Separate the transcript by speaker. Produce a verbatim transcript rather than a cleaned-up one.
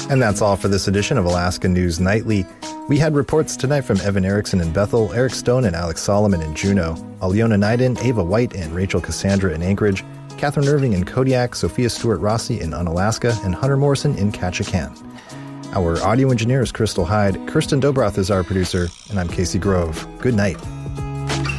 Speaker 1: And that's all for this edition of Alaska News Nightly. We had reports tonight from Evan Erickson in Bethel, Eric Stone and Alex Solomon in Juneau, Aliona Naiden, Ava White, and Rachel Cassandra in Anchorage, Catherine Irving in Kodiak, Sophia Stewart-Rossi in Unalaska, and Hunter Morrison in Ketchikan. Our audio engineer is Crystal Hyde, Kirsten Dobroth is our producer, and I'm Casey Grove. Good night.